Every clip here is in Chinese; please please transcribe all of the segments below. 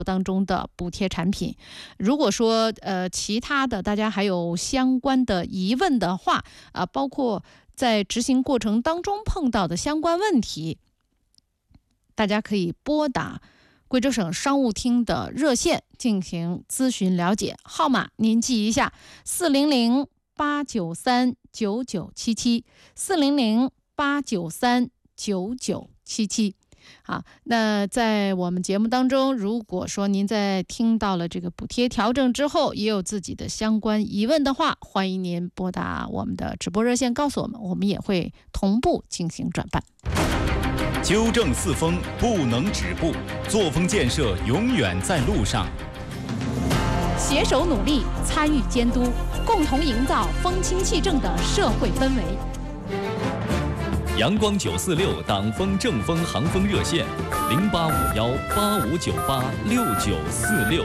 当中的补贴产品。如果说其他的大家还有相关的疑问的话包括在执行过程当中碰到的相关问题，大家可以拨打贵州省商务厅的热线进行咨询了解，号码您记一下：400-893-9977，400-893-9977。好，那在我们节目当中，如果说您在听到了这个补贴调整之后，也有自己的相关疑问的话，欢迎您拨打我们的直播热线告诉我们，我们也会同步进行转办。 纠正四风不能止步，作风建设永远在路上。 携手努力，参与监督，共同营造风清气正的社会氛围。 阳光946党风正风航风热线：085185986946。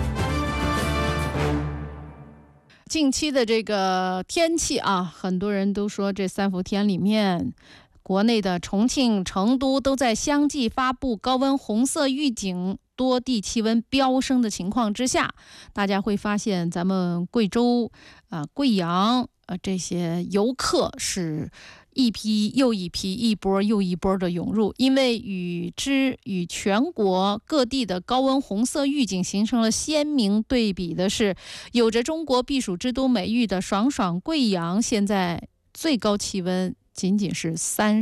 近期的这个天气很多人都说这3伏天里面，国内的重庆、成都都在相继发布高温红色预警，多地气温飙升的情况之下，大家会发现咱们贵州贵阳这些游客是一批又一批，一波又一波的涌入，因为与全国各地的高温红色预警形成了鲜明对比的是，有着中国避暑之都美誉的爽爽贵阳，现在最高气温仅仅是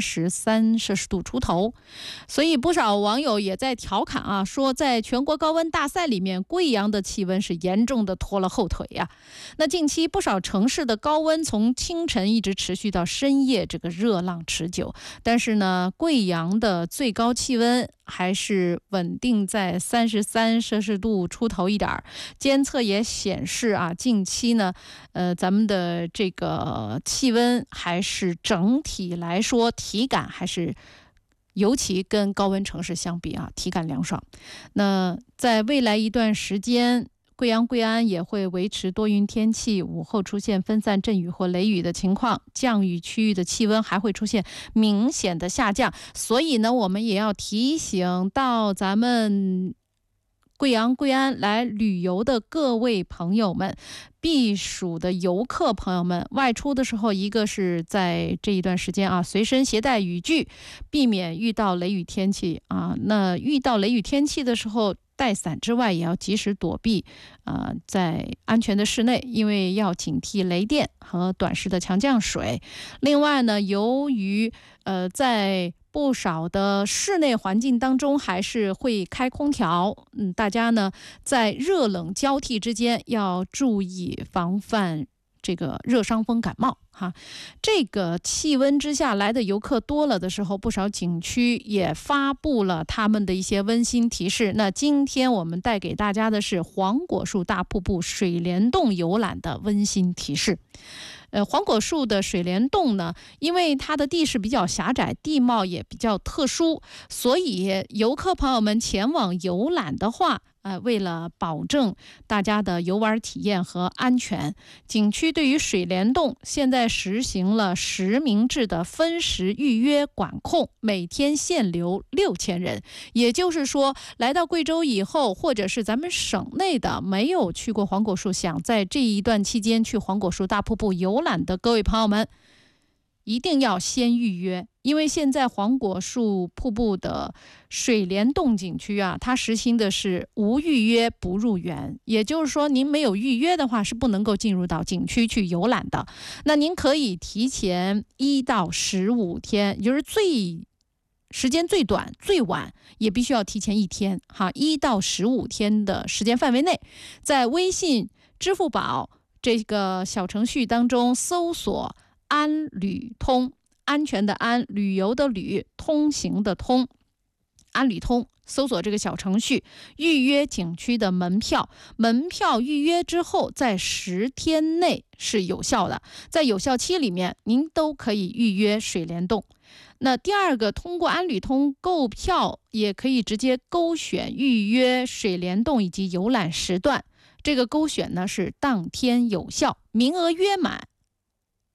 33摄氏度出头，所以不少网友也在调侃说在全国高温大赛里面，贵阳的气温是严重的拖了后腿那近期不少城市的高温从清晨一直持续到深夜，这个热浪持久，但是呢，贵阳的最高气温还是稳定在33摄氏度出头一点。监测也显示近期呢咱们的这个气温还是整体来说体感还是尤其跟高温城市相比体感凉爽。那在未来一段时间，贵阳贵安也会维持多云天气，午后出现分散阵雨或雷雨的情况，降雨区域的气温还会出现明显的下降。所以呢，我们也要提醒到咱们贵阳贵安来旅游的各位朋友们，避暑的游客朋友们，外出的时候，一个是在这一段时间随身携带雨具，避免遇到雷雨天气那遇到雷雨天气的时候，带伞之外也要及时躲避在安全的室内，因为要警惕雷电和短时的强降水。另外呢，由于在不少的室内环境当中还是会开空调，大家呢在热冷交替之间要注意防范这个热伤风感冒这个气温之下来的游客多了的时候，不少景区也发布了他们的一些温馨提示。那今天我们带给大家的是黄果树大瀑布水帘洞游览的温馨提示。黄果树的水帘洞呢，因为它的地势比较狭窄，地貌也比较特殊，所以游客朋友们前往游览的话为了保证大家的游玩体验和安全，景区对于水帘洞现在实行了实名制的分时预约管控，每天限流6000人。也就是说，来到贵州以后，或者是咱们省内的没有去过黄果树，想在这一段期间去黄果树大瀑布游览的各位朋友们，一定要先预约，因为现在黄果树瀑布的水帘洞景区它实行的是无预约不入园，也就是说您没有预约的话是不能够进入到景区去游览的。那您可以提前1到15天，也就是时间最短最晚也必须要提前1天1到15天的时间范围内，在微信、支付宝这个小程序当中搜索安旅通，安全的安，旅游的旅，通行的通，安旅通，搜索这个小程序，预约景区的门票。门票预约之后，在10天内是有效的，在有效期里面，您都可以预约水帘洞。那第二个，通过安旅通购票，也可以直接勾选预约水帘洞以及游览时段。这个勾选呢是当天有效，名额约满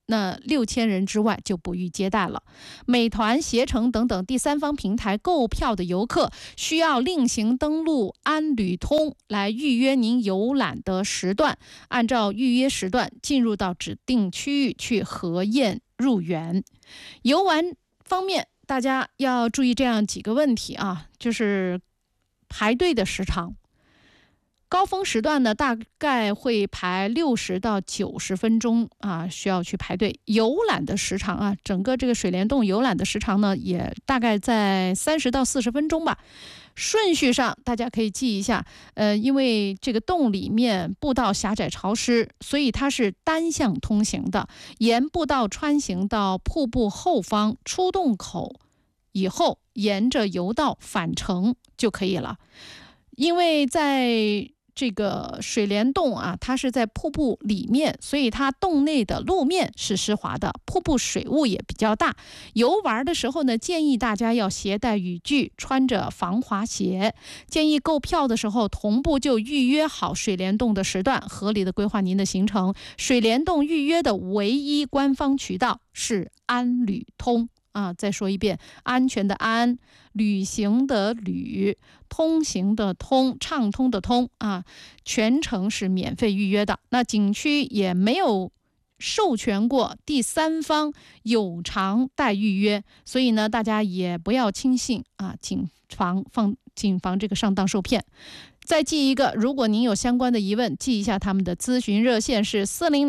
那6000人之外就不予接待了。美团、携程等等第三方平台购票的游客需要另行登录安旅通来预约您游览的时段，按照预约时段进入到指定区域去核验入园。游玩方面，大家要注意这样几个问题啊，就是排队的时长。高峰时段呢，大概会排60到90分钟啊，需要去排队。游览的时长啊，整个这个水帘洞游览的时长呢，也大概在30到40分钟吧。顺序上大家可以记一下，因为这个洞里面步道狭窄潮湿，所以它是单向通行的，沿步道穿行到瀑布后方出洞口以后，沿着游道返程就可以了。因为在这个水帘洞啊，它是在瀑布里面，所以它洞内的路面是湿滑的，瀑布水雾也比较大。游玩的时候呢，建议大家要携带雨具，穿着防滑鞋。建议购票的时候同步就预约好水帘洞的时段，合理的规划您的行程。水帘洞预约的唯一官方渠道是安旅通。再说一遍，安全的安，旅行的旅，通行的通，畅通的通啊，全程是免费预约的。那景区也没有授权过第三方有偿代预约，所以呢，大家也不要轻信啊，谨防这个上当受骗。再记一个，如果您有相关的疑问，记一下他们的咨询热线是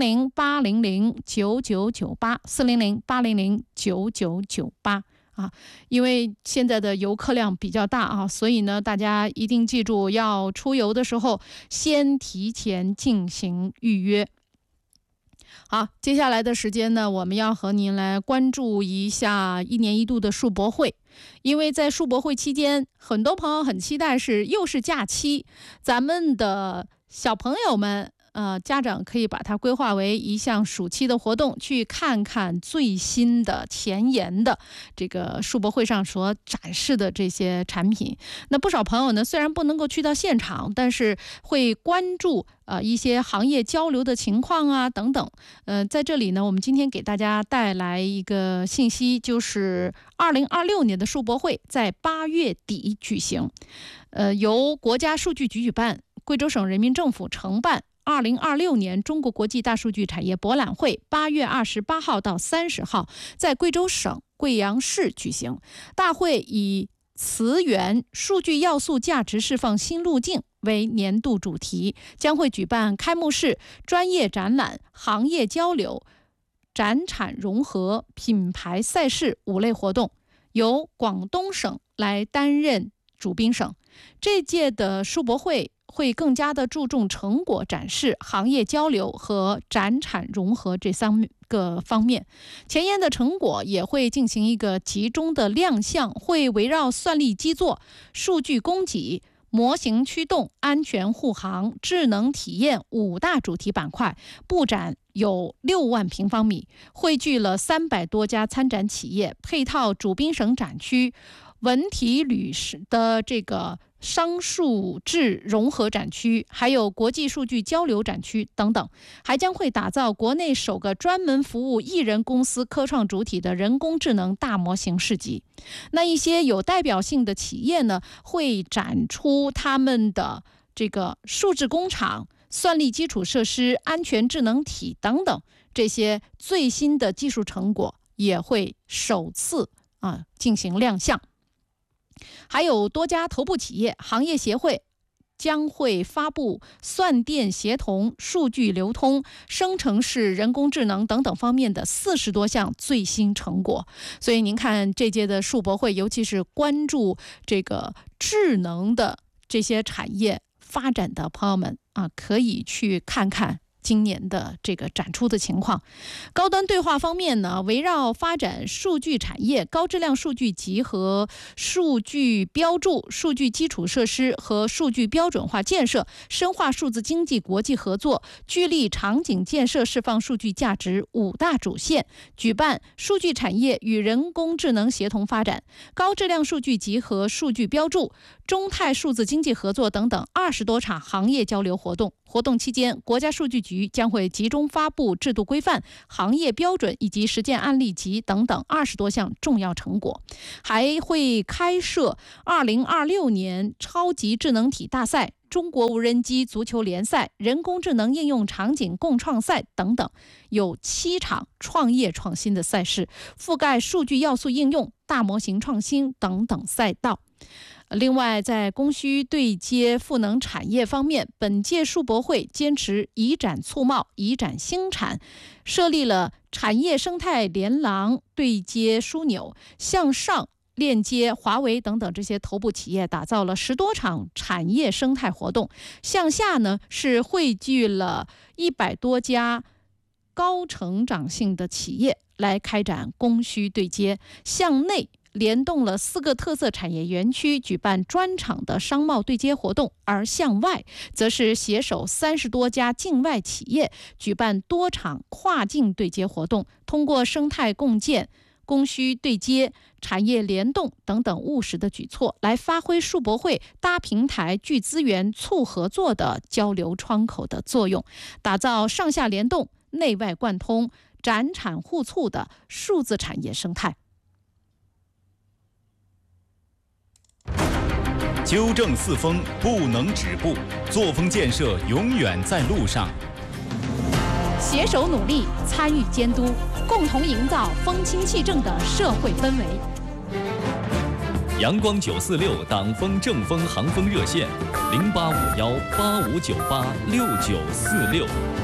400-800-9998，400-800-9998啊。因为现在的游客量比较大啊，所以呢，大家一定记住，要出游的时候先提前进行预约。好，接下来的时间呢，我们要和您来关注一下1年1度的世博会。因为在世博会期间，很多朋友很期待又是假期，咱们的小朋友们家长可以把它规划为一项暑期的活动，去看看最新的前沿的这个世博会上所展示的这些产品。那不少朋友呢，虽然不能够去到现场，但是会关注一些行业交流的情况啊等等。在这里呢，我们今天给大家带来一个信息，就是2026年的世博会在8月底举行，由国家数据局举办，贵州省人民政府承办。2026年中国国际大数据产业博览会8月28号到30号在贵州省贵阳市举行。大会以磁源数据要素价值释放新路径为年度主题，将会举办开幕式、专业展览、行业交流、展产融合、品牌赛事5类活动，由广东省来担任主宾省。这届的世博会会更加的注重成果展示、行业交流和展产融合这3个方面。前沿的成果也会进行一个集中的亮相，会围绕算力基座、数据供给、模型驱动、安全护航、智能体验5大主题板块，布展有6万平方米，汇聚了300多家参展企业，配套主宾省展区、文体旅的这个商数智融合展区，还有国际数据交流展区等等，还将会打造国内首个专门服务艺人公司科创主体的人工智能大模型市集。那一些有代表性的企业呢，会展出他们的这个数字工厂、算力基础设施、安全智能体等等这些最新的技术成果，也会首次进行亮相。还有多家头部企业、行业协会将会发布算电协同、数据流通、生成式人工智能等等方面的40多项最新成果。所以您看这届的世博会，尤其是关注这个智能的这些产业发展的朋友们可以去看看今年的这个展出的情况。高端对话方面呢，围绕发展数据产业、高质量数据集合、数据标注、数据基础设施和数据标准化建设，深化数字经济国际合作，聚力场景建设，释放数据价值5大主线，举办数据产业与人工智能协同发展、高质量数据集合、数据标注、中泰数字经济合作等等20多场行业交流活动， 活动期间，国家数据局将会集中发布制度规范、行业标准以及实践案例集等等20多项重要成果，还会开设2026年超级智能体大赛、中国无人机足球联赛、人工智能应用场景共创赛等等，有7场创业创新的赛事，覆盖数据要素应用、大模型创新等等赛道。另外，在供需对接赋能产业方面，本届数博会坚持以展促贸、以展兴产，设立了产业生态连廊对接枢纽，向上链接华为等等这些头部企业，打造了10多场产业生态活动。向下呢，是汇聚了100多家高成长性的企业来开展供需对接。向内联动了4个特色产业园区，举办专场的商贸对接活动；而向外则是携手30多家境外企业，举办多场跨境对接活动，通过生态共建、供需对接、产业联动等等务实的举措，来发挥数博会搭平台、聚资源、促合作的交流窗口的作用，打造上下联动、内外贯通、展产互促的数字产业生态。 纠正四风不能止步，作风建设永远在路上。 携手努力，参与监督，共同营造风清气正的社会氛围。 阳光946党风正风航风热线：085185986946。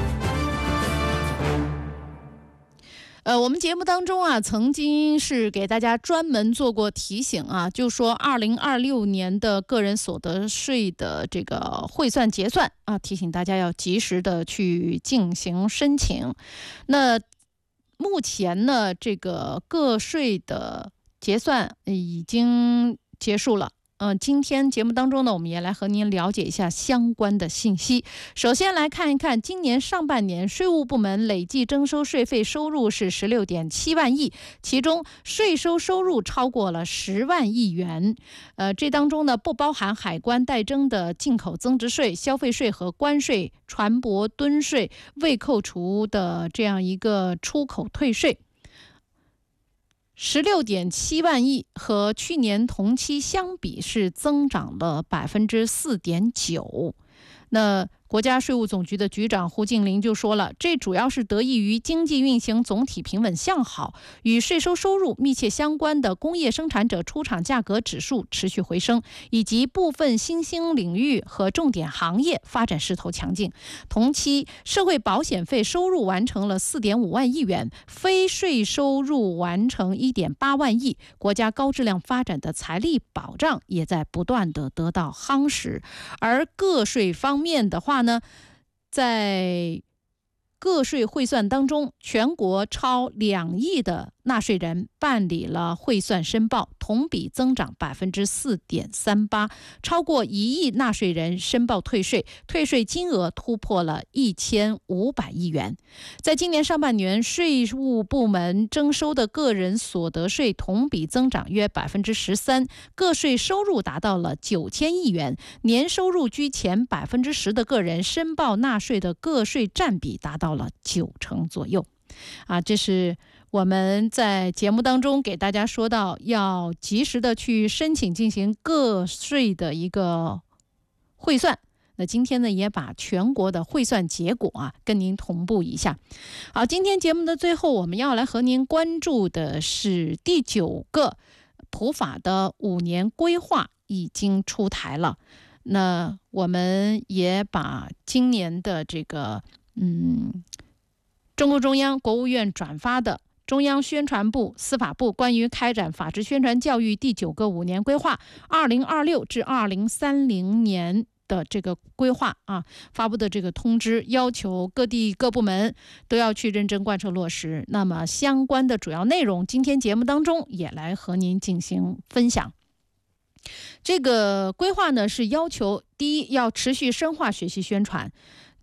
我们节目当中啊，曾经是给大家专门做过提醒啊，就说2026年的个人所得税的这个汇算结算啊，提醒大家要及时的去进行申请。那目前呢，这个个税的结算已经结束了。今天节目当中呢，我们也来和您了解一下相关的信息。首先来看一看今年上半年税务部门累计征收税费收入是16.7万亿，其中税收收入超过了10万亿元。这当中呢，不包含海关代征的进口增值税、消费税和关税、船舶吨税未扣除的这样一个出口退税。16.7万亿和去年同期相比是增长了4.9%。那国家税务总局的局长胡静林就说了，这主要是得益于经济运行总体平稳向好，与税收收入密切相关的工业生产者出厂价格指数持续回升，以及部分新兴领域和重点行业发展势头强劲。同期社会保险费收入完成了4.5万亿元，非税收入完成1.8万亿，国家高质量发展的财力保障也在不断的得到夯实。而个税方面的话呢，在个税汇算当中，全国超2亿的纳税人办理了汇算申报，同比增长4.38%，超过1亿纳税人申报退税，退税金额突破了1500亿元。在今年上半年，税务部门征收的个人所得税同比增长约13%，个税收入达到了9000亿元，年收入居前10%的个人申报纳税的个税占比达到了90%左右。这是我们在节目当中给大家说到要及时的去申请进行个税的一个汇算。那今天呢，也把全国的汇算结果跟您同步一下。好，今天节目的最后，我们要来和您关注的是第9个普法的5年规划已经出台了。那我们也把今年的这个中共中央、国务院转发的中央宣传部、司法部关于开展法治宣传教育第9个5年规划2026至2030年的这个规划发布的这个通知，要求各地各部门都要去认真贯彻落实。那么相关的主要内容，今天节目当中也来和您进行分享。这个规划呢，是要求第一，要持续深化学习宣传，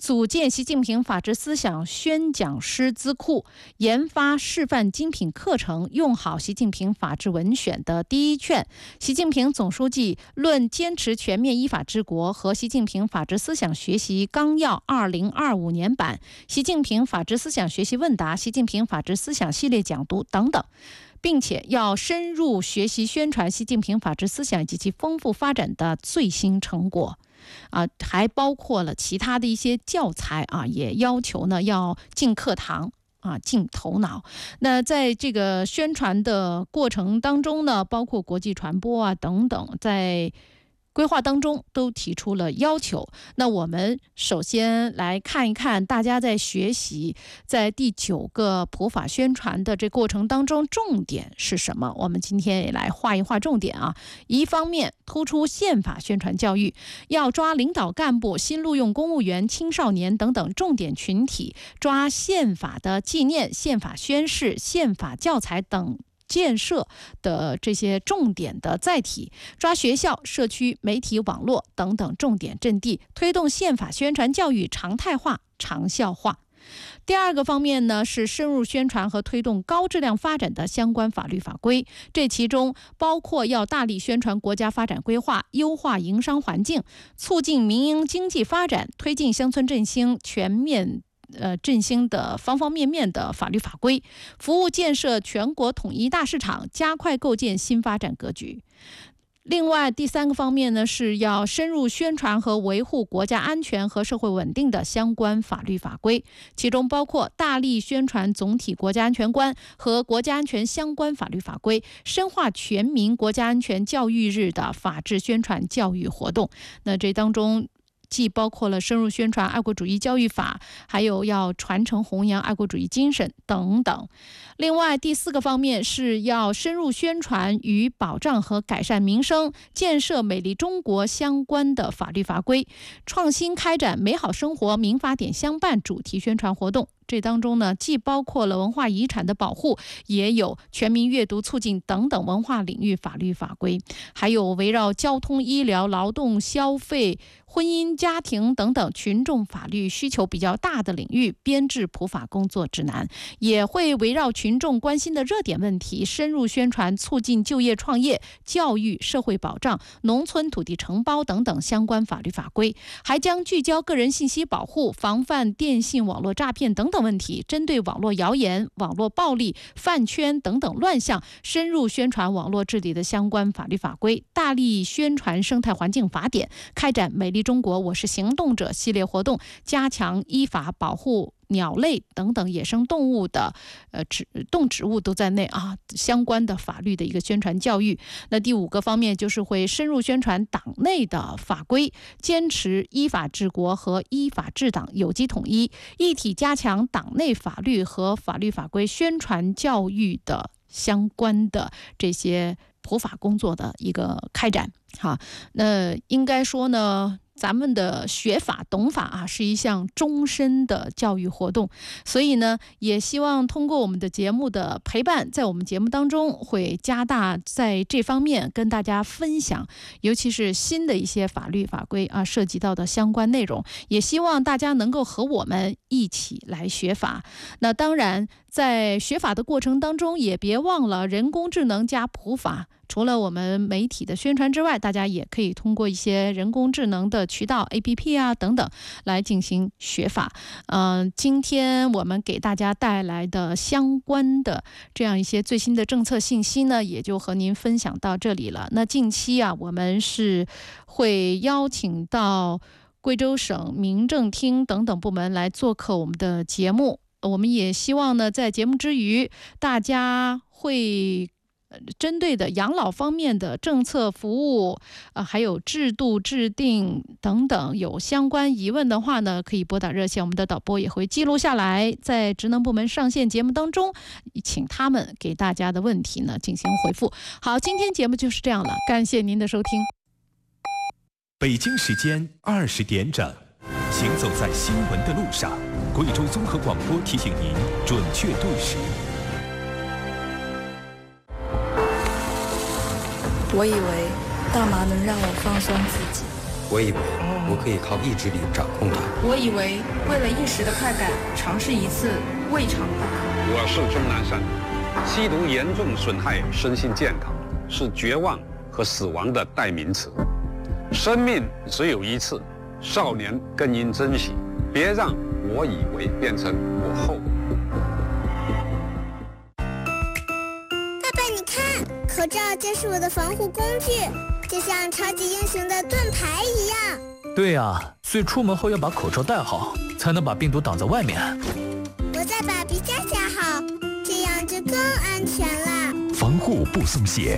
组建习近平法治思想宣讲师资库，研发示范精品课程，用好习近平法治文选的第一劝。习近平总书记论坚持全面依法治国和习近平法治思想学习纲要2025年版、习近平法治思想学习问答、习近平法治思想系列讲读等等，并且要深入学习宣传习近平法治思想及其丰富发展的最新成果。还包括了其他的一些教材也要求呢要进课堂进头脑。那在这个宣传的过程当中呢，包括国际传播等等，在规划当中都提出了要求。那我们首先来看一看大家在学习在第9个普法宣传的这过程当中重点是什么。我们今天也来画一画重点一方面突出宪法宣传教育，要抓领导干部、新录用公务员、青少年等等重点群体，抓宪法的纪念、宪法宣誓、宪法教材等建设的这些重点的载体，抓学校、社区、媒体、网络等等重点阵地，推动宪法宣传教育常态化、长效化。第二个方面呢，是深入宣传和推动高质量发展的相关法律法规，这其中包括要大力宣传国家发展规划，优化营商环境，促进民营经济发展，推进乡村振兴全面振兴的方方面面的法律法规，服务建设全国统一大市场，加快构建新发展格局。另外，第3个方面呢，是要深入宣传和维护国家安全和社会稳定的相关法律法规，其中包括大力宣传总体国家安全观和国家安全相关法律法规，深化全民国家安全教育日的法治宣传教育活动。那这当中既包括了深入宣传爱国主义教育法，还有要传承弘扬爱国主义精神等等。另外，第4个方面是要深入宣传与保障和改善民生、建设美丽中国相关的法律法规，创新开展美好生活民法典相伴主题宣传活动。这当中呢，既包括了文化遗产的保护，也有全民阅读促进等等文化领域法律法规，还有围绕交通、医疗、劳动、消费、婚姻家庭等等群众法律需求比较大的领域编制普法工作指南，也会围绕群众关心的热点问题深入宣传促进就业创业、教育、社会保障、农村土地承包等等相关法律法规，还将聚焦个人信息保护、防范电信网络诈骗等等问题，针对网络谣言、网络暴力、饭圈等等乱象，深入宣传网络治理的相关法律法规，大力宣传生态环境法典，开展美丽中国我是行动者系列活动，加强依法保护鸟类等等野生动物的动植物都在内相关的法律的一个宣传教育。那第5个方面就是会深入宣传党内的法规，坚持依法治国和依法治党有机统一，一体加强党内法律和法律法规宣传教育的相关的这些普法工作的一个开展。那应该说呢，咱们的学法懂法是一项终身的教育活动，所以呢，也希望通过我们的节目的陪伴，在我们节目当中会加大在这方面跟大家分享，尤其是新的一些法律法规涉及到的相关内容，也希望大家能够和我们一起来学法。那当然，在学法的过程当中，也别忘了人工智能加普法。除了我们媒体的宣传之外，大家也可以通过一些人工智能的渠道 APP 等等来进行学法。今天我们给大家带来的相关的这样一些最新的政策信息呢，也就和您分享到这里了。那近期我们是会邀请到贵州省民政厅等等部门来做客我们的节目。我们也希望呢，在节目之余，大家会针对的养老方面的政策服务还有制度制定等等有相关疑问的话呢，可以拨打热线，我们的导播也会记录下来，在职能部门上线节目当中，请他们给大家的问题呢进行回复。好，今天节目就是这样了，感谢您的收听。 北京时间20点整，行走在新闻的路上，贵州综合广播提醒您准确对时。 我以为大麻能让我放松自己， 我以为我可以靠意志力掌控它。 我以为为了一时的快感，尝试一次未尝不可。 我是钟南山，吸毒严重损害身心健康，是绝望和死亡的代名词。生命只有一次，少年更应珍惜，别让我以为变成我后。 爸爸，你看，口罩就是我的防护工具，就像超级英雄的盾牌一样。 对呀，所以出门后要把口罩戴好，才能把病毒挡在外面。 我再把皮夹夹好，这样就更安全了。 防护不松懈，